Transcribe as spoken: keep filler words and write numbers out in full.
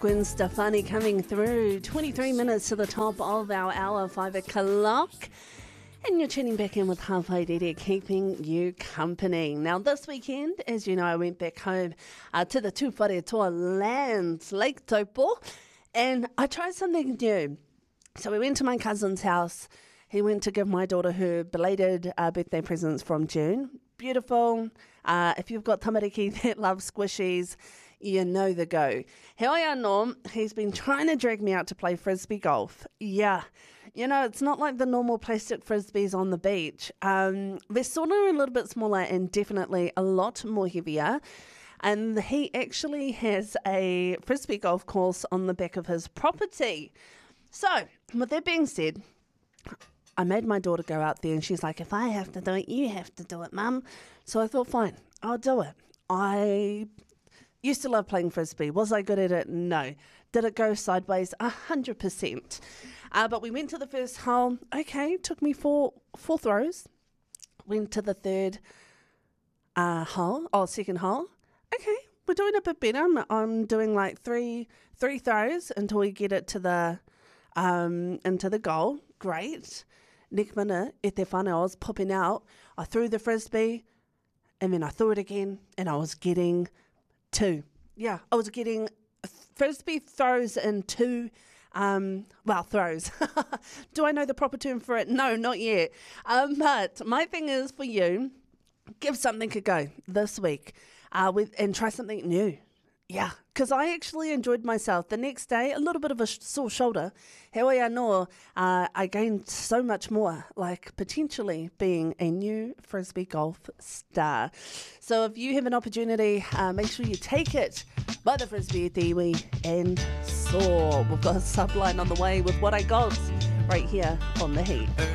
Gwen Stefani coming through. twenty-three minutes to the top of our hour, five o'clock. And you're tuning back in with Halfway Dede, keeping you company. Now, this weekend, as you know, I went back home uh, to the Tūwharetoa lands, Lake Taupo, and I tried something new. So we went to my cousin's house. He went to give my daughter her belated uh, birthday presents from June. Beautiful. Uh, if you've got tamariki that loves squishies, you know the go. He anō, he's been trying to drag me out to play frisbee golf. Yeah. You know, it's not like the normal plastic frisbees on the beach. Um, they're sort of a little bit smaller and definitely a lot more heavier. And he actually has a frisbee golf course on the back of his property. So, with that being said, I made my daughter go out there and she's like, if I have to do it, you have to do it, Mum. So I thought, fine, I'll do it. I used to love playing frisbee. Was I good at it? No. Did it go sideways? A hundred percent. Uh, but we went to the first hole. Okay, took me four four throws. Went to the third uh, hole, oh, second hole. Okay, we're doing a bit better. I'm, I'm doing like three three throws until we get it to the um into the goal. Great. Next minute, e te whānau, I was popping out. I threw the frisbee, and then I threw it again, and I was getting two. Yeah, I was getting frisbee throws in two, um, well, throws. Do I know the proper term for it? No, not yet. Um, but my thing is for you, give something a go this week uh, with and try something new. Yeah, because I actually enjoyed myself. The next day, a little bit of a sh- sore shoulder. He anō, uh, I gained so much more, like potentially being a new frisbee golf star. So if you have an opportunity, uh, make sure you take it by the frisbee at iwi and soar. We've got a subline on the way with What I Got right here on The Heat.